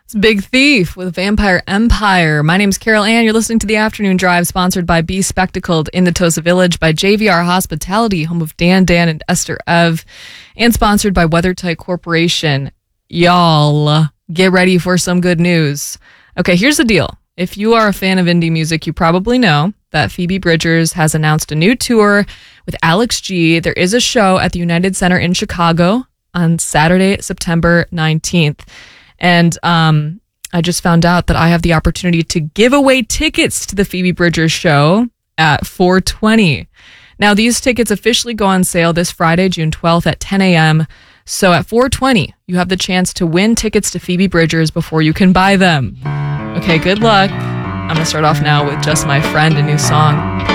It's Big Thief with Vampire Empire. My name's Carol Ann. You're listening to The Afternoon Drive, sponsored by Be Spectacled in Netosa Village, by JVR Hospitality, home of Dan, and Esther Ev, and sponsored by WeatherTight Corporation. Y'all, get ready for some good news. Okay, here's the deal. If you are a fan of indie music, you probably know that Phoebe Bridgers has announced a new tour with Alex G. There is a show at the United Center in Chicago on Saturday, September 19th. And I just found out that I have the opportunity to give away tickets to the Phoebe Bridgers show at 420. Now, these tickets officially go on sale this Friday, June 12th at 10 a.m. So at 420, you have the chance to win tickets to Phoebe Bridgers before you can buy them. Okay, good luck. I'm going to start off now with Just My Friend, a new song.